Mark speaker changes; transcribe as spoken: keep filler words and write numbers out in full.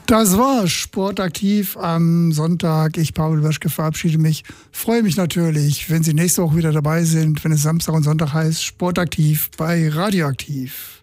Speaker 1: Das war Sportaktiv am Sonntag. Ich, Paul Wöschke, verabschiede mich. Freue mich natürlich, wenn Sie nächste Woche wieder dabei sind, wenn es Samstag und Sonntag heißt Sportaktiv bei Radioaktiv.